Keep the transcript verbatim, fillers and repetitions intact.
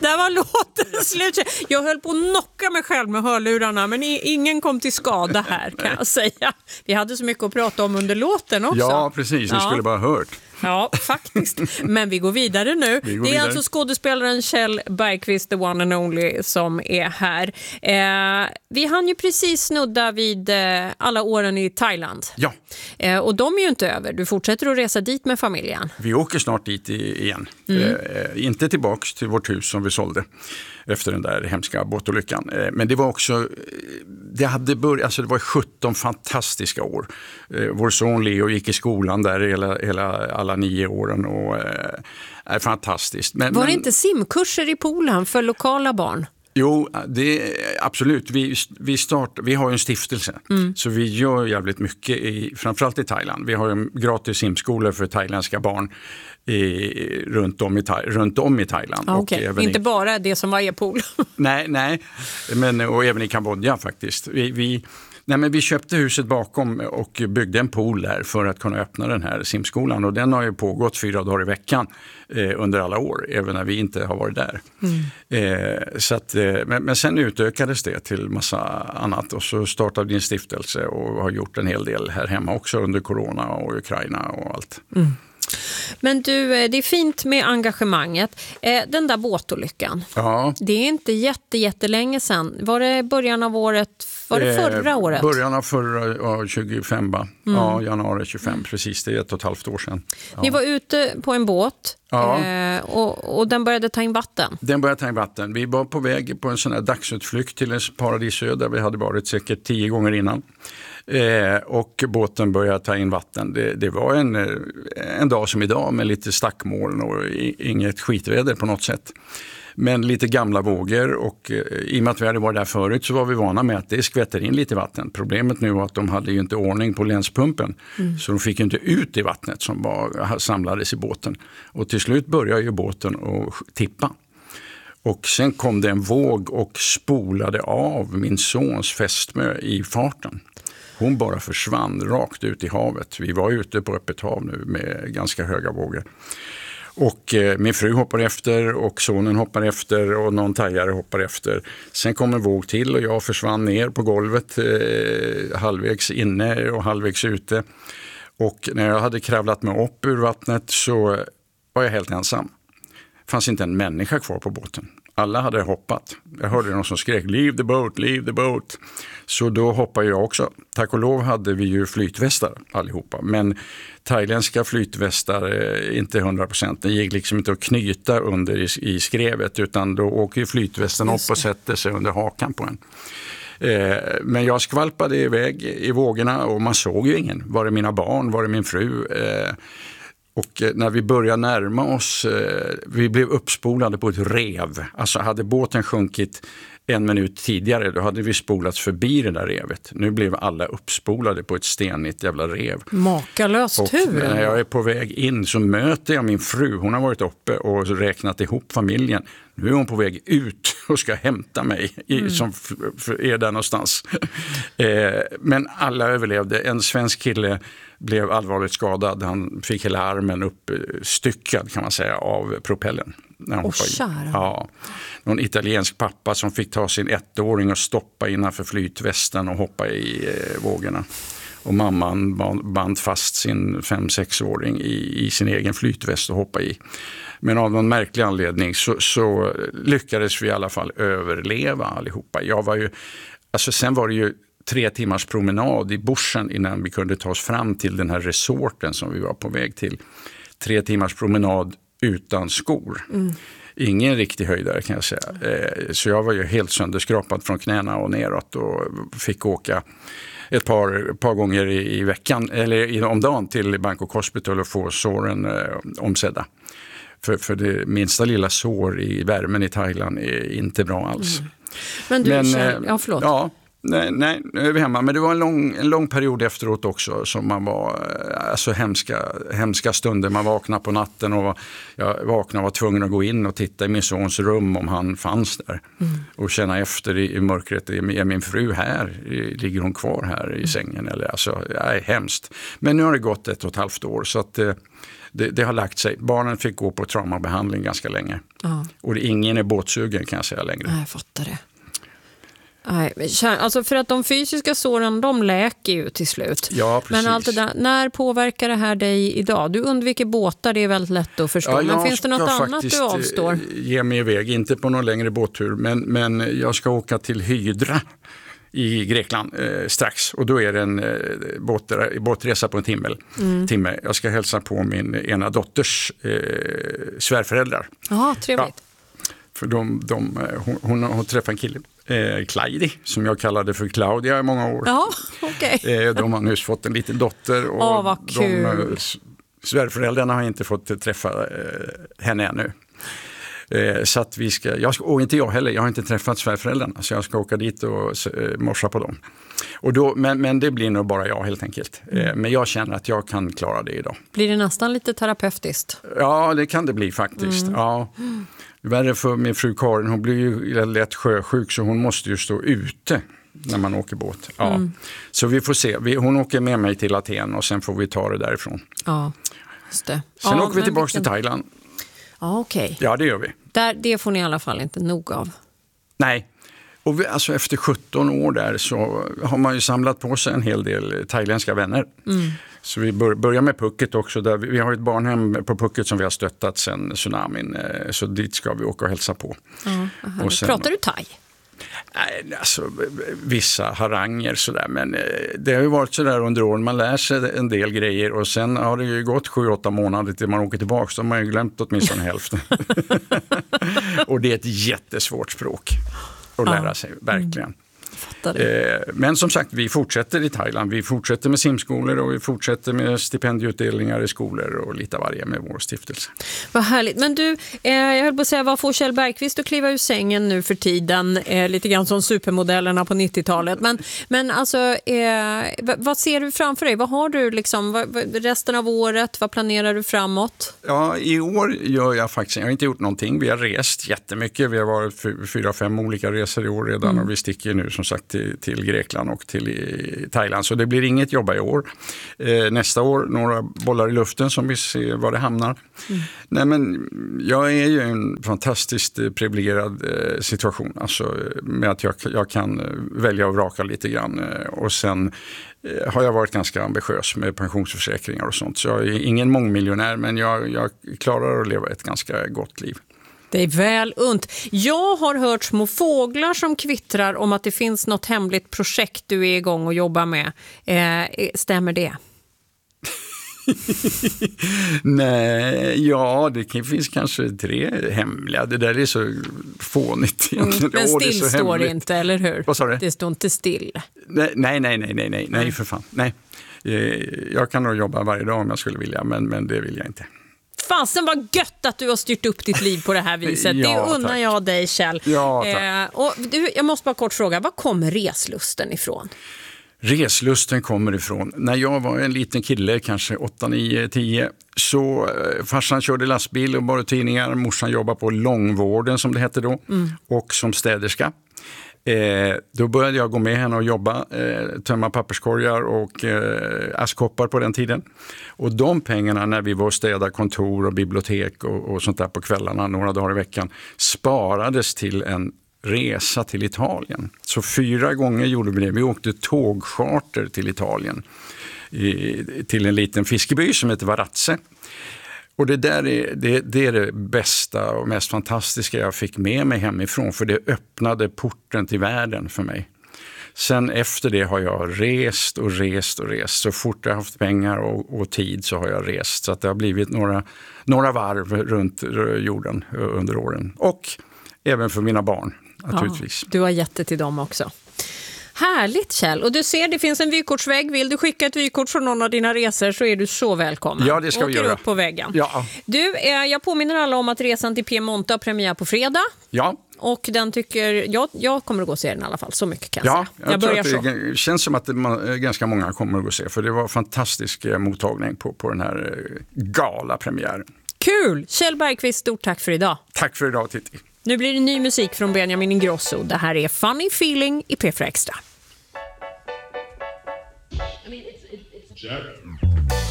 Där var låten slut. Jag höll på att knocka mig själv med hörlurarna, men ingen kom till skada här, kan jag säga. Vi hade så mycket att prata om under låten också. Ja, precis. Ni ja. skulle bara ha hört. Ja, faktiskt. Men vi går vidare nu. Vi går det är vidare. alltså skådespelaren Kjell Bergqvist, the one and only, som är här. Eh, vi hann ju precis snudda vid eh, alla åren i Thailand. Ja. Eh, och de är ju inte över. Du fortsätter att resa dit med familjen. Vi åker snart dit igen. Mm. Eh, inte tillbaks till vårt hus som vi sålde efter den där hemska båtolyckan. Eh, men det var också, det hade börjat, alltså det var sjutton fantastiska år. Eh, vår son Leo gick i skolan där hela, hela alla nio åren och eh, är fantastiskt. Men, var det men, inte simkurser i poolen för lokala barn? Jo, det absolut. Vi, vi, start, vi har ju en stiftelse, mm. så vi gör jävligt mycket, i, framförallt i Thailand. Vi har ju gratis simskolor för thailändska barn i, runt, om i, runt om i Thailand. Ah, okay. och inte i, bara det som var i pool. nej, nej. Men, och även i Kambodja faktiskt. Vi, vi, nej, men vi köpte huset bakom och byggde en pool där för att kunna öppna den här simskolan. Och den har ju pågått fyra dagar i veckan eh, under alla år, även när vi inte har varit där. Mm. Eh, så att, eh, men, men sen utökades det till massa annat och så startade vi en stiftelse och har gjort en hel del här hemma också under corona och Ukraina och allt. Mm. Men du, det är fint med engagemanget. Den där båtolyckan, ja. det är inte jätte, jättelänge sedan. Var det början av året? Var det förra eh, året? Början av förra, ja, tjugofem, va? Mm. Ja, januari tjugofem, precis. Det är ett och ett halvt år sedan. Ja. Ni var ute på en båt ja. eh, och, och den började ta in vatten. Den började ta in vatten. Vi var på väg på en sån här dagsutflykt till en paradisö där vi hade varit säkert tio gånger innan. Eh, och båten började ta in vatten. Det, det var en, en dag som idag med lite stackmoln och inget skitväder på något sätt. Men lite gamla vågor och eh, i och med att vi hade varit där förut så var vi vana med att det skvätter in lite vatten. Problemet nu var att de hade ju inte ordning på länspumpen mm. så de fick ju inte ut i vattnet som var, samlades i båten. Och till slut började ju båten att tippa. Och sen kom det en våg och spolade av min sons fästmö i farten. Hon bara försvann rakt ut i havet. Vi var ute på öppet hav nu med ganska höga vågor. Och eh, min fru hoppar efter och sonen hoppar efter och någon tajare hoppar efter. Sen kom en våg till och jag försvann ner på golvet eh, halvvägs inne och halvvägs ute. Och när jag hade kravlat mig upp ur vattnet så var jag helt ensam. Det fanns inte en människa kvar på båten. Alla hade hoppat. Jag hörde någon som skrek leave the boat, leave the boat. Så då hoppade jag också. Tack och lov hade vi ju flytvästar allihopa. Men thailändska flytvästar är inte hundra procent. Det gick liksom inte att knyta under i, i skrevet utan då åker ju flytvästen upp och sätter sig under hakan på en. Eh, men jag skvalpade iväg i vågorna och man såg ju ingen. Var det mina barn, var det min fru? Eh, Och när vi började närma oss, vi blev uppspolade på ett rev. Alltså hade båten sjunkit en minut tidigare, då hade vi spolats förbi det där revet. Nu blev alla uppspolade på ett stenigt jävla rev. Makalöst och tur. När jag är på väg in så möter jag min fru. Hon har varit uppe och räknat ihop familjen. Nu är hon på väg ut och ska hämta mig i, mm. som f- f- är där någonstans. eh, men alla överlevde. En svensk kille blev allvarligt skadad. Han fick hela armen uppstyckad kan man säga av propellen. Åh, kära. Ja. Någon italiensk pappa som fick ta sin ettåring och stoppa innanför flytvästen och hoppa i eh, vågorna. Och mamman band fast sin fem-sexåring i, i sin egen flytväst och hoppa i. Men av någon märklig anledning så, så lyckades vi i alla fall överleva allihopa. Jag var ju, alltså sen var det ju tre timmars promenad i bushen innan vi kunde ta oss fram till den här resorten som vi var på väg till. Tre timmars promenad utan skor. Mm. Ingen riktig höjdare kan jag säga. Så jag var ju helt sönderskrapad från knäna och neråt och fick åka ett par, par gånger i, i veckan eller om dagen till Bangkok Hospital och få såren eh, omsedda. För, för det minsta lilla sår i värmen i Thailand är inte bra alls. Mm. Men du, Men, känner, ja förlåt. Ja, nej, nej, nu är vi hemma. Men det var en lång, en lång period efteråt också som man var, alltså hemska, hemska stunder. Man vaknade på natten och jag vaknade och var tvungen att gå in och titta i min sons rum om han fanns där. Mm. Och känna efter i, i mörkret, är min fru här? Ligger hon kvar här i sängen? Eller, alltså, det är hemskt. Men nu har det gått ett och ett halvt år så att Det, det har lagt sig. Barnen fick gå på traumabehandling ganska länge. Ja. Och ingen är båtsugen kan jag säga längre. Nej, jag fattar det. Nej, alltså för att de fysiska såren, de läker ju till slut. Ja, precis. Men allt det där, när påverkar det här dig idag? Du undviker båtar, det är väldigt lätt att förstå. Ja, men finns det något annat du avstår? Ge mig iväg, inte på någon längre båttur, men, men jag ska åka till Hydra i Grekland eh, strax. Och då är det en eh, båt, båtresa på en timme, mm. timme. Jag ska hälsa på min ena dotters eh, svärföräldrar. Ja, trevligt. Ja, för de, de, hon, hon har träffat en kille. Eh, Clyde, som jag kallade för Claudia i många år. Ja, okay. eh, de har nyss fått en liten dotter och oh, vad kul. de, eh, svärföräldrarna har inte fått träffa eh, henne ännu. Eh, så att vi ska, jag ska, och inte jag heller, jag har inte träffat svärföräldrarna, så jag ska åka dit och eh, morsa på dem. Och då, men, men det blir nog bara jag helt enkelt. Mm. Eh, men jag känner att jag kan klara det idag. Blir det nästan lite terapeutiskt? Ja, det kan det bli faktiskt. Mm. Ja. Värre för min fru Karin, hon blir ju lätt sjösjuk så hon måste ju stå ute när man åker båt. Ja. Mm. Så vi får se, vi, hon åker med mig till Aten och sen får vi ta det därifrån. Ja, just det. Sen ja, åker vi tillbaka vilken... till Thailand. Ja, okej. Okay. Ja, det gör vi. Där, det får ni i alla fall inte nog av. Nej, och vi, alltså efter sjutton år där så har man ju samlat på sig en hel del thailändska vänner. Mm. Så vi bör, börjar med Phuket också. Där vi, vi har ett barnhem på Phuket som vi har stöttat sedan tsunamin. Så dit ska vi åka och hälsa på. Ja, och sen, pratar du thai? Nej, alltså vissa haranger sådär. Men det har ju varit sådär under åren. Man lär sig en del grejer och sen har det ju gått sju, åtta månader till man åker tillbaka. Så har man ju glömt åtminstone hälften. Och det är ett jättesvårt språk att lära ja. sig, verkligen. Eh, men som sagt, vi fortsätter i Thailand. Vi fortsätter med simskolor och vi fortsätter med stipendieutdelningar i skolor och lite varje med vår stiftelse. Vad härligt. Men du, eh, jag höll på att säga, vad får Kjell Bergqvist att kliva ur sängen nu för tiden? Eh, lite grann som supermodellerna på nittiotalet. Men, men alltså, eh, vad ser du framför dig? Vad har du liksom, vad, resten av året? Vad planerar du framåt? Ja, i år gör jag faktiskt, jag har inte gjort någonting. Vi har rest jättemycket. Vi har varit fyra, fem olika resor i år redan mm. och vi sticker nu som sagt till, till Grekland och till i Thailand. Så det blir inget jobba i år. Eh, nästa år, några bollar i luften som vi ser var det hamnar. Mm. Nej, men jag är ju en fantastiskt privilegierad eh, situation. Alltså med att jag, jag kan välja och vraka lite grann. Eh, och sen eh, har jag varit ganska ambitiös med pensionsförsäkringar och sånt. Så jag är ingen mångmiljonär, men jag, jag klarar att leva ett ganska gott liv. Det är väl unt. Jag har hört små fåglar som kvittrar om att det finns något hemligt projekt du är igång och jobbar med. Eh, stämmer det? Nej, ja, det finns kanske tre hemliga. Det där är så fånigt egentligen. Mm, men still står det inte, eller hur? Vad sa du? Det står inte still. Nej, nej, nej, nej, nej, nej, nej för fan. Nej. Jag kan nog jobba varje dag om jag skulle vilja, men, men det vill jag inte. Fasen var gött att du har styrt upp ditt liv på det här viset. Ja, det unnar tack. jag dig, Kjell. Ja, tack. Eh, och du, jag måste bara kort fråga, var kommer reslusten ifrån? Reslusten kommer ifrån. När jag var en liten kille, kanske åtta, nio, tio, så eh, farsan körde lastbil och bara tidningar. Morsan jobbade på långvården som det hette då mm. och som städerska. Eh, då började jag gå med henne och jobba, eh, tömma papperskorgar och eh, askkoppar på den tiden. Och de pengarna när vi var och städade kontor och bibliotek och, och sånt där på kvällarna några dagar i veckan sparades till en resa till Italien. Så fyra gånger gjorde vi det. Vi åkte tågcharter till Italien i, till en liten fiskeby som heter Varazze. Och det där är det, det är det bästa och mest fantastiska jag fick med mig hemifrån, för det öppnade porten till världen för mig. Sen efter det har jag rest och rest och rest. Så fort jag har haft pengar och, och tid så har jag rest. Så att det har blivit några, några varv runt jorden under åren. Och även för mina barn naturligtvis. Ja, du har gett det till dem också. Härligt, Kjell. Och du ser, det finns en vykortsvägg. Vill du skicka ett vykort från någon av dina resor så är du så välkommen. Ja, det ska vi göra. Åker upp på väggen. Ja. Du, eh, jag påminner alla om att resan till Piemonte har premiär på fredag. Ja. Och den tycker, jag, jag kommer att gå och se den i alla fall, så mycket kan jag ja, säga. Jag, jag börjar tror att så. Det känns som att det, man, ganska många kommer att gå och se, för det var fantastisk mottagning på, på den här gala-premiären. Kul! Kjell Bergqvist, stort tack för idag. Tack för idag, Titti. Nu blir det ny musik från Benjamin Ingrosso. Det här är Funny Feeling i P fyra Extra. I mean, it's, it's, it's...